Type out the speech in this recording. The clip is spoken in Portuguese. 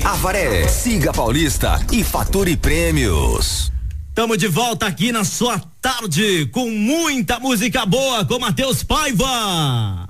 Avaré, siga Paulista e fature prêmios. Tamo de volta aqui na sua tarde com muita música boa com Matheus Paiva.